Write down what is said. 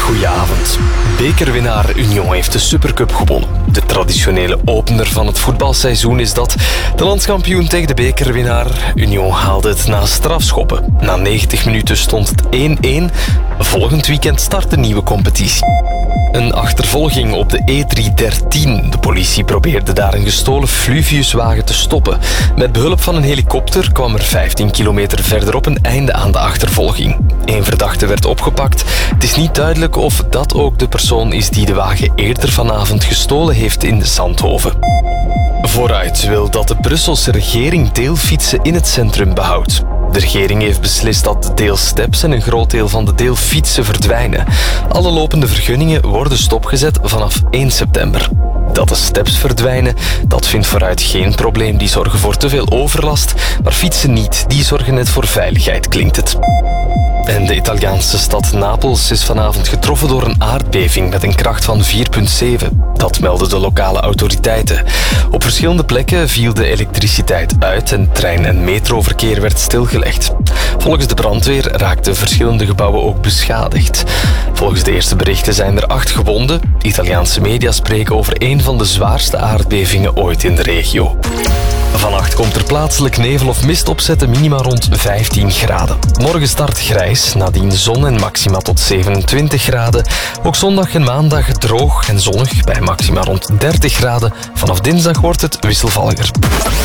Goedenavond. Bekerwinnaar Union heeft de Supercup gewonnen. De traditionele opener van het voetbalseizoen is dat. De landskampioen tegen de bekerwinnaar Union haalde het na strafschoppen. Na 90 minuten stond het 1-1. Volgend weekend start de nieuwe competitie. Een achtervolging op de E313. De politie probeerde daar een gestolen Fluviuswagen te stoppen. Met behulp van een helikopter kwam er 15 kilometer verderop een einde aan de achtervolging. Eén verdachte werd opgepakt. Het is niet duidelijk of dat ook de persoon is die de wagen eerder vanavond gestolen heeft in Zandhoven. Vooruit wil dat de Brusselse regering deelfietsen in het centrum behoudt. De regering heeft beslist dat de deelsteps en een groot deel van de deelfietsen verdwijnen. Alle lopende vergunningen worden stopgezet vanaf 1 september. Dat de steps verdwijnen, dat vindt Vooruit geen probleem. Die zorgen voor te veel overlast, maar fietsen niet. Die zorgen net voor veiligheid, klinkt het. En de Italiaanse stad Napels is vanavond getroffen door een aardbeving met een kracht van 4,7. Dat melden de lokale autoriteiten. Op verschillende plekken viel de elektriciteit uit en trein- en metroverkeer werd stilgelegd. Volgens de brandweer raakten verschillende gebouwen ook beschadigd. Volgens de eerste berichten zijn er 8 gewonden. Italiaanse media spreken over een van de zwaarste aardbevingen ooit in de regio. Vannacht komt er plaatselijk nevel of mist opzetten, minima rond 15 graden. Morgen start grijs, nadien zon en maxima tot 27 graden. Ook zondag en maandag droog en zonnig bij maxima rond 30 graden. Vanaf dinsdag wordt het wisselvalliger.